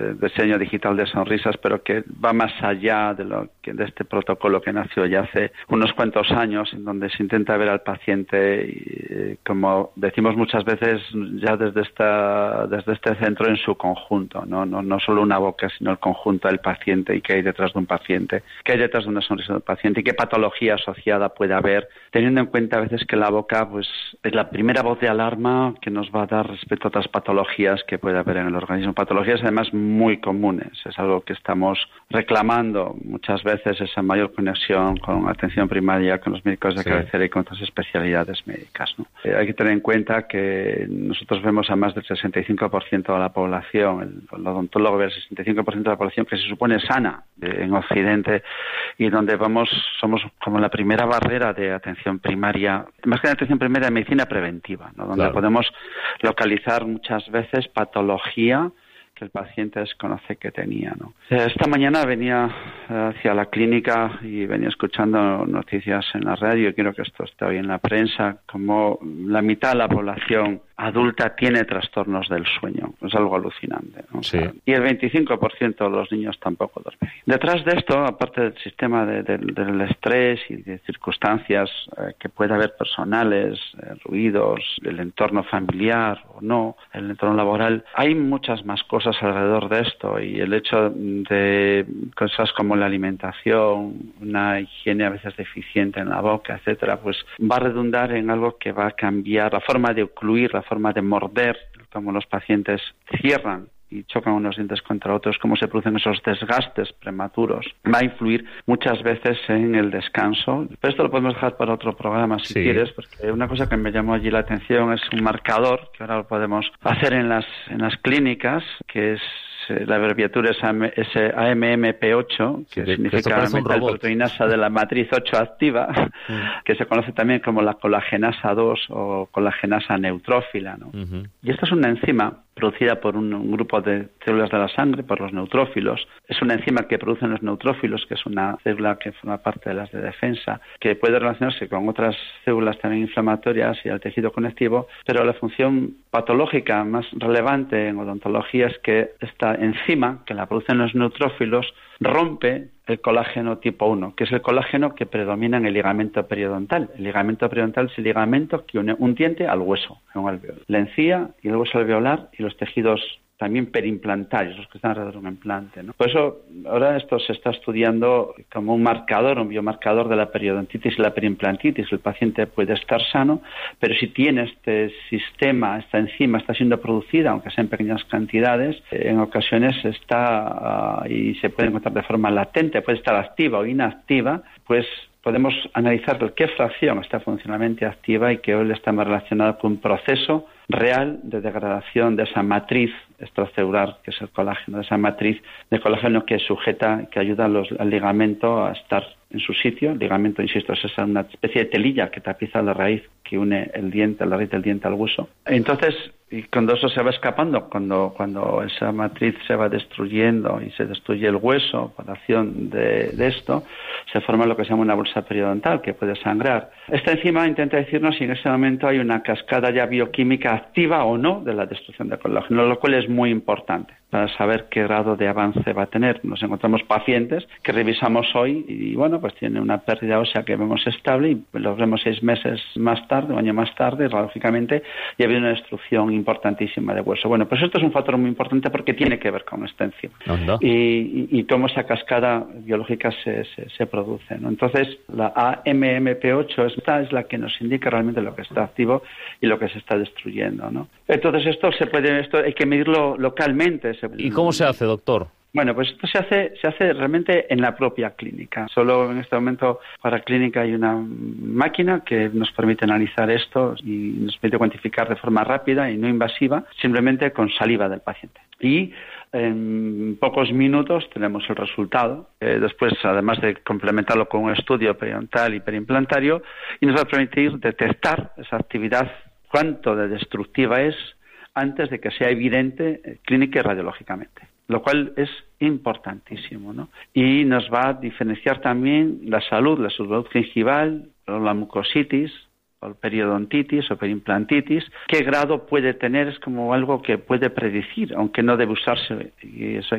diseño digital de sonrisas, pero que va más allá de este protocolo que nació ya hace unos cuantos años, en donde se intenta ver al paciente, y, como decimos muchas veces, ya desde este centro en su conjunto, no solo una boca, sino el conjunto del paciente y qué hay detrás de un paciente, qué hay detrás de una sonrisa del paciente y qué patología asociada puede haber, teniendo en cuenta a veces que la boca pues es la primera voz de alarma que nos va a dar respecto a otras patologías que puede haber en el organismo. Patologías además muy comunes, es algo que estamos reclamando muchas veces, esa mayor conexión con atención primaria, con los médicos de cabecera y con otras especialidades médicas, ¿no? Hay que tener en cuenta que nosotros vemos a más del 65% de la población, el odontólogo ve el 65% de la población que se supone sana en Occidente, y donde somos como la primera barrera de atención primaria, más que de atención primaria, de medicina preventiva, ¿no? Donde podemos localizar muchas veces patología que el paciente desconoce que tenía, ¿no? Esta mañana venía hacia la clínica y venía escuchando noticias en la radio, y creo que esto está hoy en la prensa, como la mitad de la población adulta tiene trastornos del sueño. Es algo alucinante, ¿no? Sí. Y el 25% de los niños tampoco duermen. Detrás de esto, aparte del sistema del estrés y de circunstancias que puede haber personales, ruidos, el entorno familiar o no, el entorno laboral, hay muchas más cosas alrededor de esto, y el hecho de cosas como la alimentación, una higiene a veces deficiente en la boca, etcétera, pues va a redundar en algo que va a cambiar la forma de ocluir, la forma de morder, como los pacientes cierran y chocan unos dientes contra otros, cómo se producen esos desgastes prematuros. Va a influir muchas veces en el descanso. Pero esto lo podemos dejar para otro programa si quieres, porque una cosa que me llamó allí la atención es un marcador, que ahora lo podemos hacer en las clínicas, que es la abreviatura es AMMP8, que significa metalproteinasa de la matriz 8 activa, que se conoce también como la colagenasa 2 o colagenasa neutrófila, ¿no? Y esta es una enzima producida por un grupo de células de la sangre, por los neutrófilos. Es una enzima que producen los neutrófilos, que es una célula que forma parte de las de defensa, que puede relacionarse con otras células también inflamatorias y al tejido conectivo, pero la función patológica más relevante en odontología es que esta enzima, que la producen los neutrófilos, rompe el colágeno tipo 1, que es el colágeno que predomina en el ligamento periodontal. El ligamento periodontal es el ligamento que une un diente al hueso, a un alveolo. La encía y el hueso alveolar y los tejidos también perimplantarios, los que están alrededor de un implante, ¿no? Por eso ahora esto se está estudiando como un marcador, un biomarcador de la periodontitis y la perimplantitis. El paciente puede estar sano, pero si tiene este sistema, esta enzima está siendo producida, aunque sea en pequeñas cantidades, en ocasiones está y se puede encontrar de forma latente, puede estar activa o inactiva, pues podemos analizar de qué fracción está funcionalmente activa y que hoy está más relacionada con un proceso real de degradación de esa matriz extracelular, que es el colágeno, de esa matriz de colágeno que sujeta, que ayuda al ligamento a estar en su sitio. El ligamento, insisto, es una especie de telilla que tapiza la raíz que une la raíz del diente al hueso. Entonces, y cuando eso se va escapando, cuando esa matriz se va destruyendo y se destruye el hueso por acción de esto, se forma lo que se llama una bolsa periodontal que puede sangrar. Esta enzima intenta decirnos si en ese momento hay una cascada ya bioquímica activa o no de la destrucción del colágeno, lo cual es muy importante para saber qué grado de avance va a tener. Nos encontramos pacientes que revisamos hoy y bueno, pues tiene una pérdida ósea que vemos estable y los vemos 6 meses más tarde, un año más tarde, radiológicamente, y ha habido una destrucción importantísima de hueso. Bueno, pues esto es un factor muy importante porque tiene que ver con esta enzima y cómo esa cascada biológica se produce, ¿no? Entonces, la AMMP8 esta es la que nos indica realmente lo que está activo y lo que se está destruyendo, ¿no? Entonces, esto hay que medirlo localmente. ¿Y cómo se hace, doctor? Bueno, pues esto se hace realmente en la propia clínica. Solo en este momento para clínica hay una máquina que nos permite analizar esto y nos permite cuantificar de forma rápida y no invasiva, simplemente con saliva del paciente. Y en pocos minutos tenemos el resultado. Después, además de complementarlo con un estudio periodontal y perimplantario, y nos va a permitir detectar esa actividad, cuánto de destructiva es, antes de que sea evidente clínica y radiológicamente, lo cual es importantísimo, ¿no? Y nos va a diferenciar también la salud gingival, la mucositis, periodontitis o periimplantitis, qué grado puede tener, es como algo que puede predecir, aunque no debe usarse, y eso